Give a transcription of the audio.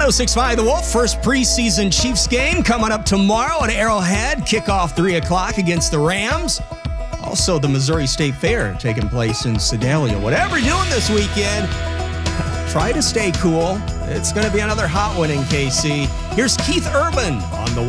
106.5 The Wolf, first preseason Chiefs game coming up tomorrow at Arrowhead. Kickoff 3 o'clock against the Rams. Also, the Missouri State Fair taking place in Sedalia. Whatever you're doing this weekend, try to stay cool. It's going to be another hot one in KC. Here's Keith Urban on the